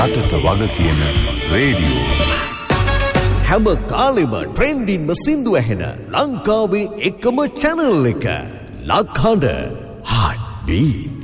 රටට වග කියන රේඩියෝ. හැම කාලෙම ට්‍රෙන්ඩින්ම සින්දු ඇහෙන ලංකාවේ එකම channel එක. ලක්හඬ Heartbeat.